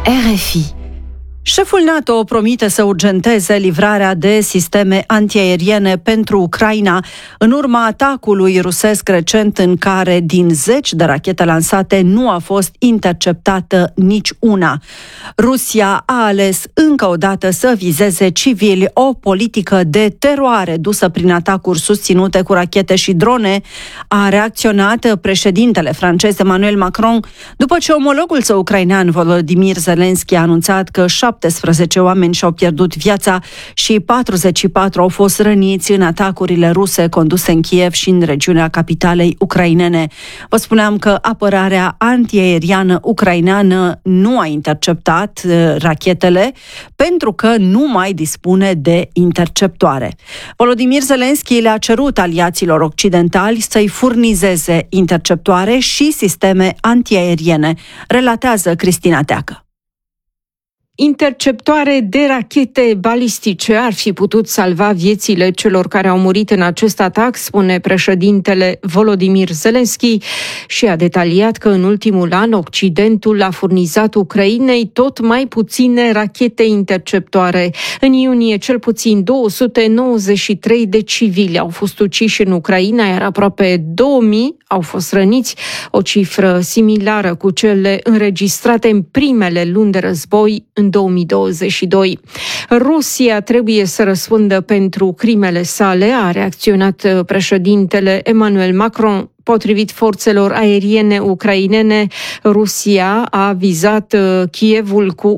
RFI. Șeful NATO promite să urgenteze livrarea de sisteme antiaeriene pentru Ucraina în urma atacului rusesc recent în care din 10 de rachete lansate nu a fost interceptată nici una. Rusia a ales încă o dată să vizeze civili, o politică de teroare dusă prin atacuri susținute cu rachete și drone. A reacționat președintele francez Emmanuel Macron după ce omologul său ucrainean Volodymyr Zelensky a anunțat că 17 oameni și-au pierdut viața și 44 au fost răniți în atacurile ruse conduse în Kiev și în regiunea capitalei ucrainene. Vă spuneam că apărarea antiaeriană ucraineană nu a interceptat rachetele pentru că nu mai dispune de interceptoare. Volodymyr Zelensky le-a cerut aliaților occidentali să-i furnizeze interceptoare și sisteme antiaeriene, relatează Cristina Teacă. Interceptoare de rachete balistice ar fi putut salva viețile celor care au murit în acest atac, spune președintele Volodymyr Zelensky și a detaliat că în ultimul an Occidentul a furnizat Ucrainei tot mai puține rachete interceptoare. În iunie cel puțin 293 de civili au fost uciși în Ucraina, iar aproape 2000 au fost răniți, o cifră similară cu cele înregistrate în primele luni de război în 2022. Rusia trebuie să răspundă pentru crimele sale, a reacționat președintele Emmanuel Macron. Potrivit forțelor aeriene ucrainene, Rusia a vizat Kievul cu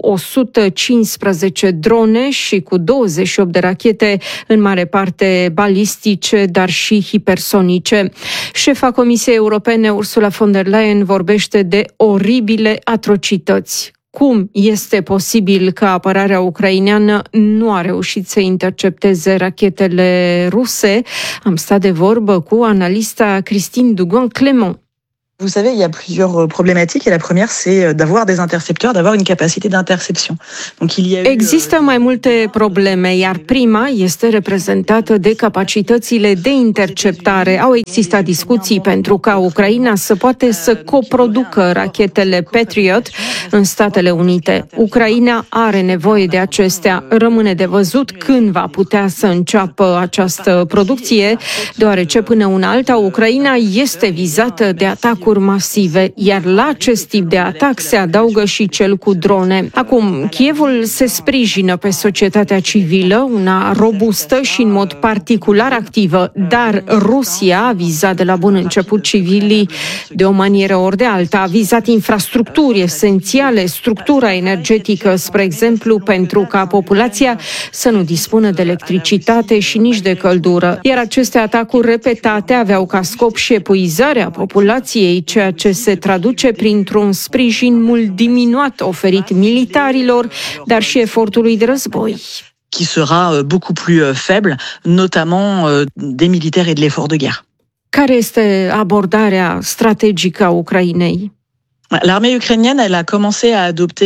115 drone și cu 28 de rachete, în mare parte balistice, dar și hipersonice. Șefa Comisiei Europene, Ursula von der Leyen, vorbește de oribile atrocități. Cum este posibil că apărarea ucraineană nu a reușit să intercepteze rachetele ruse? Am stat de vorbă cu analista Christine Dugan-Clément. Vous savez, il y a plusieurs problématiques et la première c'est d'avoir des intercepteurs, d'avoir une capacité d'interception. Donc il y a Există mai multe probleme, iar prima este reprezentată de capacitățile de interceptare. Au existat discuții pentru ca Ucraina să poate să coproducă rachetele Patriot în Statele Unite. Ucraina are nevoie de acestea. Rămâne de văzut când va putea să înceapă această producție, deoarece până una alta Ucraina este vizată de atacuri masive, iar la acest tip de atac se adaugă și cel cu drone. Acum, Kievul se sprijină pe societatea civilă, una robustă și în mod particular activă, dar Rusia a vizat de la bun început civilii de o manieră ori de alta, a vizat infrastructuri esențiale, structura energetică, spre exemplu, pentru ca populația să nu dispună de electricitate și nici de căldură. Iar aceste atacuri repetate aveau ca scop și epuizarea populației, ceea ce se traduce printr-un sprijin mult diminuat oferit militarilor, dar și efortului de război. Qui sera beaucoup plus faible, notamment des militaires et de l'effort de guerre. Care este abordarea strategică a Ucrainei? L'armée ukrainienne, elle a commencé à adopter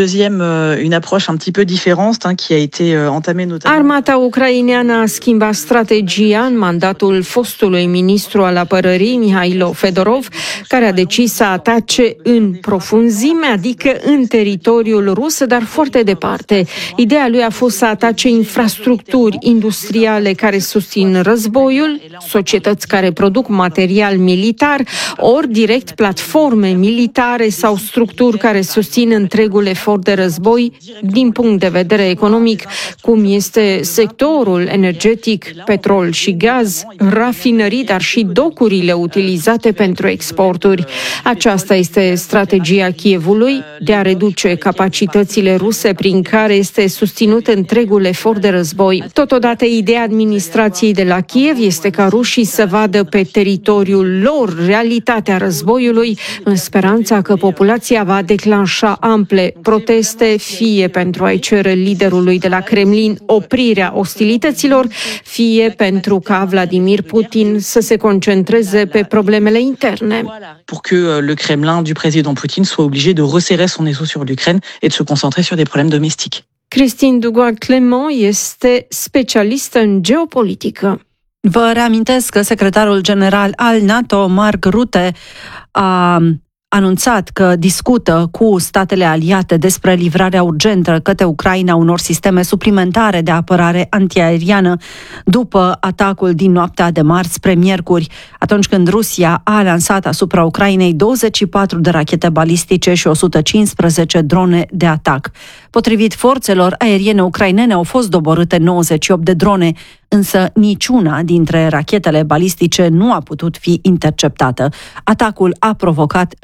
une approche un petit peu différente, qui a été entamée notamment. Armata ucraineană a schimbat strategia în mandatul fostului ministru al apărării, Mihailo Fedorov, care a decis să atace în profunzime, adică în teritoriul rus, dar foarte departe. Ideea lui a fost să atace infrastructuri industriale care susțin războiul, societăți care produc material militar, ori direct platforme militare sau structuri care susțin întregul efort de război din punct de vedere economic, cum este sectorul energetic, petrol și gaz, rafinării, dar și docurile utilizate pentru exporturi. Aceasta este strategia Kievului de a reduce capacitățile ruse prin care este susținut întregul efort de război. Totodată, ideea administrației de la Kiev este ca rușii să vadă pe teritoriul lor realitatea războiului, în speranța că populația va declanșa ample proteste, fie pentru a-i cere liderului de la Kremlin oprirea ostilităților, fie pentru ca Vladimir Putin să se concentreze pe problemele interne. Pour que le Kremlin du président Poutine soit obligé de resserrer son étau sur l'Ukraine et de se concentrer sur des problèmes domestiques. Christine Dugan-Clément este specialistă în geopolitică. Vă reamintesc că secretarul general al NATO, Mark Rutte, a anunțat că discută cu statele aliate despre livrarea urgentă către Ucraina unor sisteme suplimentare de apărare antiaeriană după atacul din noaptea de marți spre miercuri, atunci când Rusia a lansat asupra Ucrainei 24 de rachete balistice și 115 drone de atac. Potrivit forțelor aeriene ucrainene, au fost doborâte 98 de drone, însă niciuna dintre rachetele balistice nu a putut fi interceptată. Atacul a provocat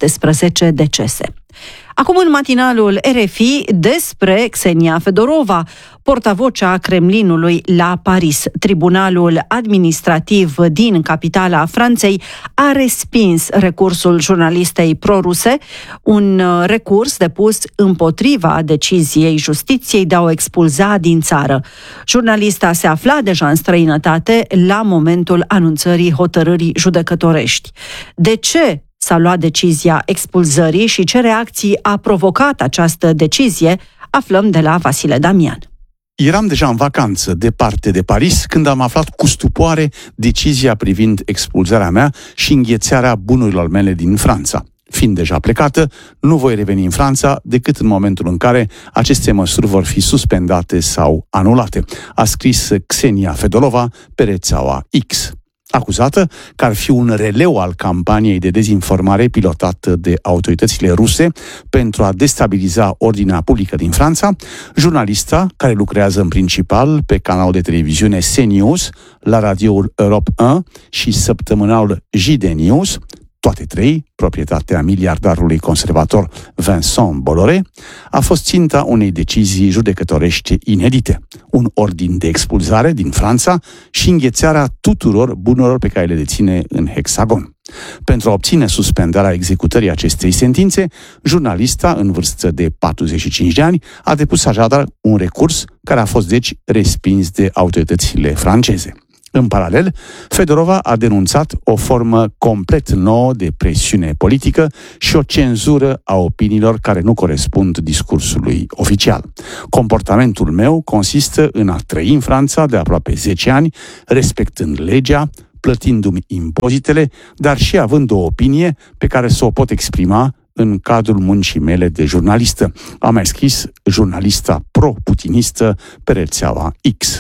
17 decese. Acum în matinalul RFI despre Ksenia Fedorova, portavocea Kremlinului la Paris. Tribunalul administrativ din capitala Franței a respins recursul jurnalistei pro-ruse, un recurs depus împotriva deciziei justiției de a o expulza din țară. Jurnalista se afla deja în străinătate la momentul anunțării hotărârii judecătorești. De ce s-a luat decizia expulzării și ce reacții a provocat această decizie, aflăm de la Vasile Damian. Eram deja în vacanță, departe de Paris, când am aflat cu stupoare decizia privind expulzarea mea și înghețarea bunurilor mele din Franța. Fiind deja plecată, nu voi reveni în Franța decât în momentul în care aceste măsuri vor fi suspendate sau anulate, a scris Ksenia Fedorova pe rețeaua X. Acuzată că ar fi un releu al campaniei de dezinformare pilotată de autoritățile ruse pentru a destabiliza ordinea publică din Franța, jurnalista, care lucrează în principal pe canalul de televiziune CNews, la radioul Europe 1 și săptămânalul JD News, toate trei, proprietatea miliardarului conservator Vincent Bolloré, a fost ținta unei decizii judecătorești inedite, un ordin de expulzare din Franța și înghețarea tuturor bunurilor pe care le deține în Hexagon. Pentru a obține suspendarea executării acestei sentințe, jurnalista, în vârstă de 45 de ani, a depus așadar un recurs care a fost deci respins de autoritățile franceze. În paralel, Fedorova a denunțat o formă complet nouă de presiune politică și o cenzură a opiniilor care nu corespund discursului oficial. Comportamentul meu consistă în a trăi în Franța de aproape 10 ani, respectând legea, plătindu-mi impozitele, dar și având o opinie pe care să o pot exprima în cadrul muncii mele de jurnalistă, a mai scris jurnalista pro-putinistă pe rețeaua X.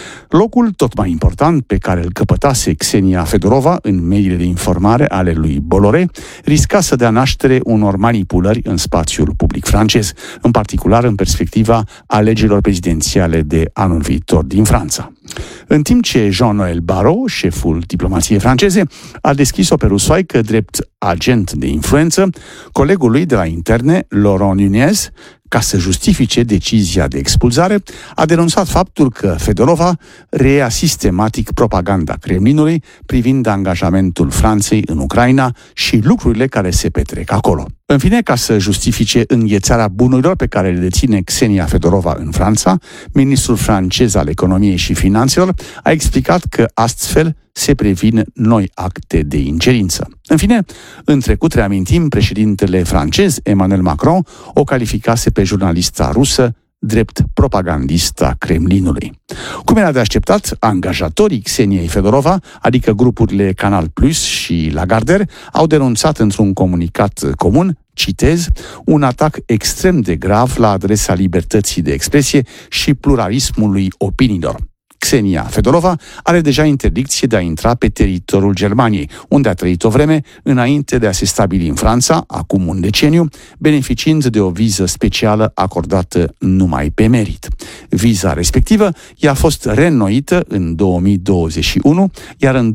Locul tot mai important pe care îl căpătase Ksenia Fedorova în mediile de informare ale lui Bolloré risca să dea naștere unor manipulări în spațiul public francez, în particular în perspectiva alegerilor prezidențiale de anul viitor din Franța. În timp ce Jean-Noël Barrot, șeful diplomației franceze, a deschis-o pe rusoaică drept agent de influență, colegul lui de la interne, Laurent Nunez, ca să justifice decizia de expulzare, a denunțat faptul că Fedorova reia sistematic propaganda Kremlinului privind angajamentul Franței în Ucraina și lucrurile care se petrec acolo. În fine, ca să justifice înghețarea bunurilor pe care le deține Ksenia Fedorova în Franța, ministrul francez al economiei și finanțelor a explicat că astfel se previn noi acte de ingerință. În fine, în trecut, reamintim, președintele francez Emmanuel Macron o calificase pe jurnalista rusă drept propagandista Kremlinului. Cum era de așteptat, angajatorii Kseniei Fedorova, adică grupurile Canal Plus și Lagardère, au denunțat într-un comunicat comun, citez, un atac extrem de grav la adresa libertății de expresie și pluralismului opiniilor. Ksenia Fedorova are deja interdicție de a intra pe teritoriul Germaniei, unde a trăit o vreme înainte de a se stabili în Franța, acum un deceniu, beneficiind de o viză specială acordată numai pe merit. Viza respectivă i-a fost reînnoită în 2021, iar în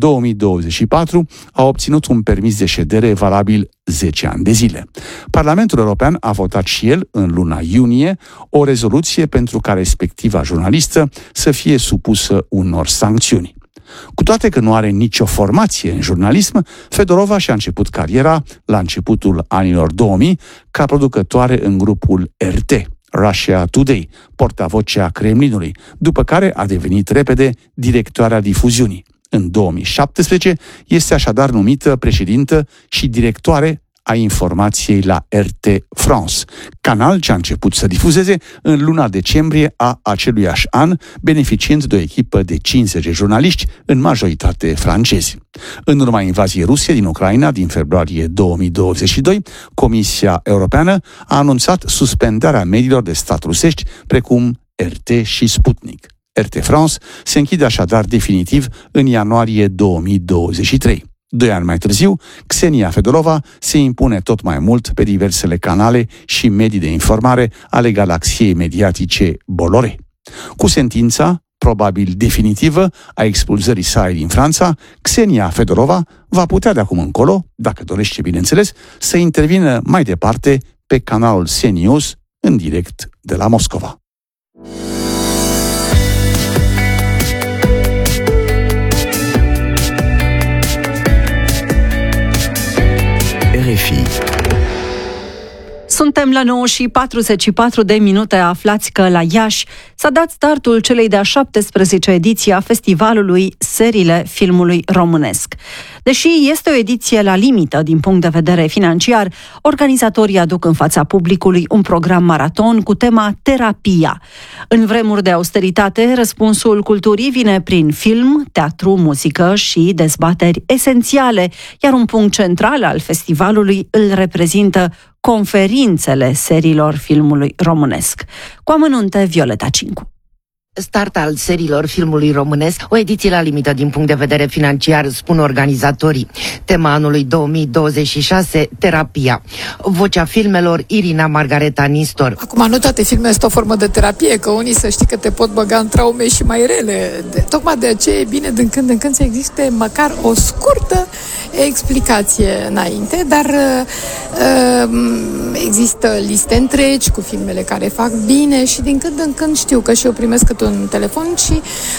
2024 a obținut un permis de ședere valabil 10 ani de zile. Parlamentul European a votat și el, în luna iunie, o rezoluție pentru ca respectiva jurnalistă să fie supusă unor sancțiuni. Cu toate că nu are nicio formație în jurnalism, Fedorova și-a început cariera la începutul anilor 2000 ca producătoare în grupul RT, Russia Today, portavocea Kremlinului, după care a devenit repede directoarea difuziunii. În 2017 este așadar numită președintă și directoare a informației la RT France, canal ce a început să difuzeze în luna decembrie a aceluiași an, beneficiind de o echipă de 50 de jurnaliști, în majoritate francezi. În urma invaziei ruse din Ucraina din februarie 2022, Comisia Europeană a anunțat suspendarea mediilor de stat rusești, precum RT și Sputnik. RT France se închide așadar definitiv în ianuarie 2023. 2 ani mai târziu, Ksenia Fedorova se impune tot mai mult pe diversele canale și medii de informare ale galaxiei mediatice Bolloré. Cu sentința, probabil definitivă, a expulzării sale din Franța, Ksenia Fedorova va putea de acum încolo, dacă dorește bineînțeles, să intervină mai departe pe canalul CNews în direct de la Moscova. RFI. Suntem la 9:44 aflați că la Iași s-a dat startul celei de-a 17-a ediție a festivalului Serile filmului românesc. Deși este o ediție la limită din punct de vedere financiar, organizatorii aduc în fața publicului un program maraton cu tema Terapia. În vremuri de austeritate, răspunsul culturii vine prin film, teatru, muzică și dezbateri esențiale, iar un punct central al festivalului îl reprezintă conferințele serilor filmului românesc. Cu amănunte, Violeta Cincu. Start al serilor filmului românesc, o ediție la limită din punct de vedere financiar, spun organizatorii. Tema anului 2026, Terapia. Vocea filmelor, Irina Margareta Nistor. Acum, nu toate filmele sunt o formă de terapie, că unii să știi că te pot băga în traume și mai rele. Tocmai de aceea e bine din când în când să existe măcar o scurtă explicație înainte, dar există liste întregi cu filmele care fac bine și din când în când știu că și eu primesc câte un telefon și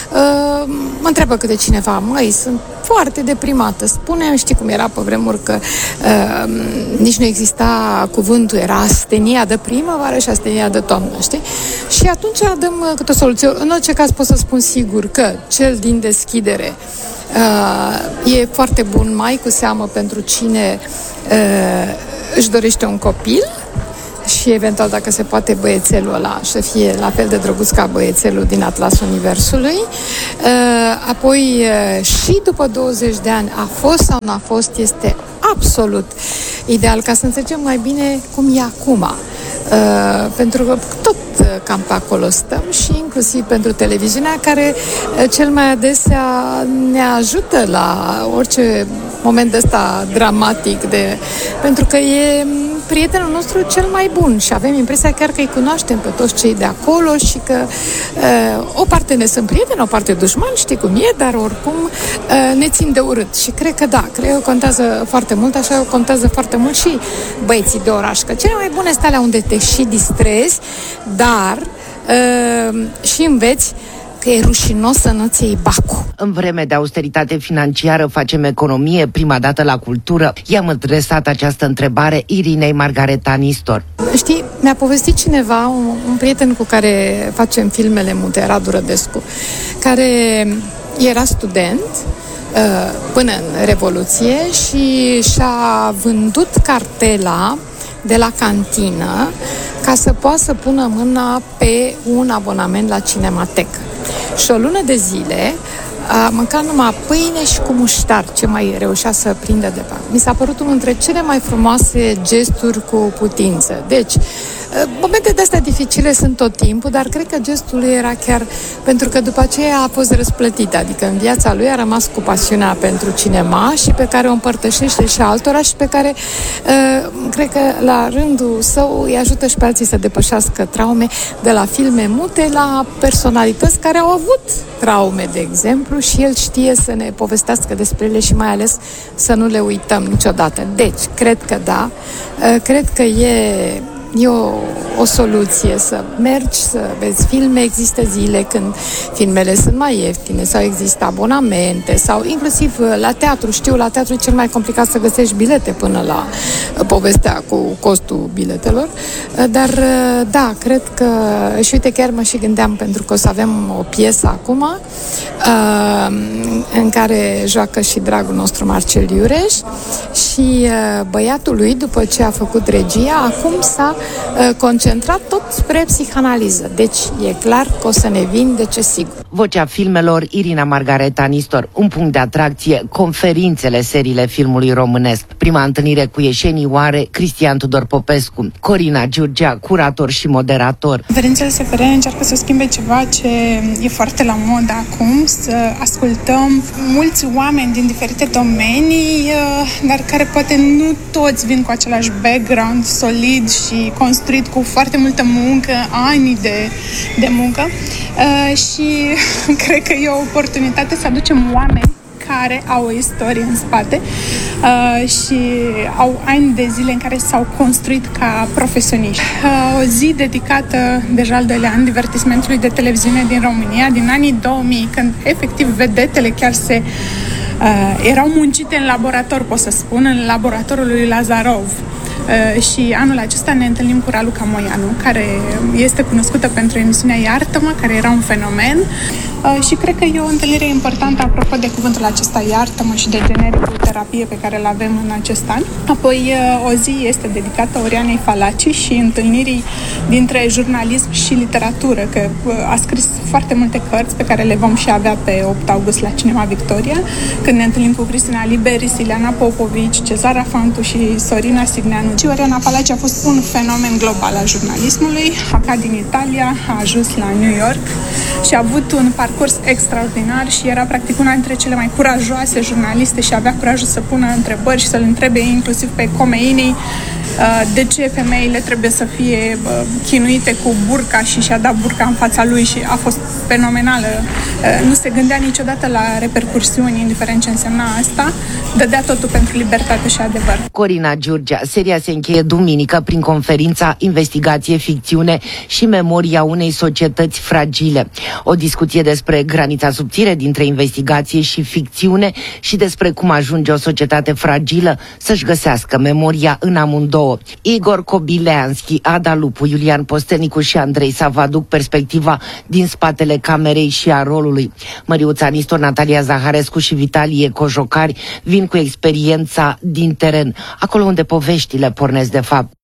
mă întreabă câte cineva, măi, sunt foarte deprimată, spune-mi, știi cum era pe vremuri că nici nu exista cuvântul, era astenia de primăvară și astenia de toamnă, știi? Și atunci dăm câte o soluție. În orice caz pot să spun sigur că cel din deschidere e foarte bun, mai cu seamă pentru cine își dorește un copil și eventual, dacă se poate, băiețelul ăla să fie la fel de drăguț ca băiețelul din Atlasul Universului. Apoi, și după 20 de ani, a fost sau nu a fost, este absolut ideal ca să înțelegem mai bine cum e acum. Pentru că tot cam pe acolo stăm și inclusiv pentru televiziunea, care cel mai adesea ne ajută la orice moment ăsta dramatic, pentru că e prietenul nostru cel mai bun și avem impresia chiar că îi cunoaștem pe toți cei de acolo și că o parte ne sunt prieteni, o parte dușmani, știi cum e, dar oricum ne țin de urât și cred că da, cred că contează foarte mult, așa contează foarte mult și băieții de oraș, că cele mai bune sunt alea unde te și distrezi, dar și înveți că e rușinos să nu-ți iei bacul. În vreme de austeritate financiară facem economie, prima dată la cultură. I-am adresat această întrebare Irinei Margareta Nistor. Știi, mi-a povestit cineva, un prieten cu care facem filmele mute, Radu Rădescu, care era student până în Revoluție și și-a vândut cartela de la cantină ca să poată să pună mâna pe un abonament la Cinematecă. Și o lună de zile a mâncat numai pâine și cu muștar, ce mai reușea să prindă de fapt. Mi s-a părut unul dintre cele mai frumoase gesturi cu putință. Deci, momente de-astea dificile sunt tot timpul, dar cred că gestul lui era chiar pentru că după aceea a fost răsplătit, adică în viața lui a rămas cu pasiunea pentru cinema și pe care o împărtășește și altora și pe care cred că la rândul său îi ajută și pe alții să depășească traume, de la filme mute la personalități care au avut traume, de exemplu, și el știe să ne povestească despre ele și mai ales să nu le uităm niciodată. Deci, cred că da, cred că e e o soluție să mergi să vezi filme. Există zile când filmele sunt mai ieftine sau există abonamente sau inclusiv la teatru. Știu, la teatru e cel mai complicat să găsești bilete până la povestea cu costul biletelor. Dar da, cred că și uite, chiar mă și gândeam, pentru că o să avem o piesă acum în care joacă și dragul nostru Marcel Iureș și băiatul lui, după ce a făcut regia, acum s-a concentrat tot spre psihanaliză. Deci e clar că o să ne vindece sigur. Vocea filmelor, Irina Margareta Nistor. Un punct de atracție, conferințele, seriile filmului românesc. Prima întâlnire cu ieșenii oare, Cristian Tudor Popescu, Corina Giurgea, curator și moderator. Conferințele SFR încearcă să schimbe ceva ce e foarte la modă acum, să ascultăm mulți oameni din diferite domenii, dar care poate nu toți vin cu același background solid și construit cu foarte multă muncă, ani de muncă și cred că e o oportunitate să aducem oameni care au o istorie în spate și au ani de zile în care s-au construit ca profesioniști. O zi dedicată deja al 2-lea an divertismentului de televiziune din România, din anii 2000, când efectiv vedetele chiar erau muncite în laborator, pot să spun, în laboratorul lui Lazarov. Și anul acesta ne întâlnim cu Raluca Moianu, care este cunoscută pentru emisiunea Iartă-mă, care era un fenomen. Și cred că e o întâlnire importantă apropo de cuvântul acesta Iartă-mă și de genericul terapie pe care îl avem în acest an. Apoi o zi este dedicată Orianei Falaci și întâlnirii dintre jurnalism și literatură, că a scris foarte multe cărți pe care le vom și avea pe 8 august la Cinema Victoria, când ne întâlnim cu Cristina Liberi, Siliana Popovici, Cezara Fantu și Sorina Signeanu. Și Oriana Falaci a fost un fenomen global al jurnalismului, a plecat din Italia, a ajuns la New York și a avut un parcurs extraordinar și era practic una dintre cele mai curajoase jurnaliste și avea curajul să pună întrebări și să-l întrebe inclusiv pe Khomeini de ce femeile trebuie să fie chinuite cu burca și și-a dat burca în fața lui și a fost fenomenală. Nu se gândea niciodată la repercursiuni, indiferent ce însemna asta, dădea totul pentru libertate și adevăr. Corina Giurgea. Seria se încheie duminică prin conferința Investigație, ficțiune și memoria unei societăți fragile. O discuție despre granița subțire dintre investigație și ficțiune și despre cum ajunge o societate fragilă să-și găsească memoria în amândouă. Igor Kobileanski, Ada Lupu, Iulian Postenicu și Andrei Sava aduc perspectiva din spatele camerei și a rolului. Măriuța Nistor, Natalia Zaharescu și Vitalie Cojocari vin cu experiența din teren, acolo unde poveștile pornesc de fapt.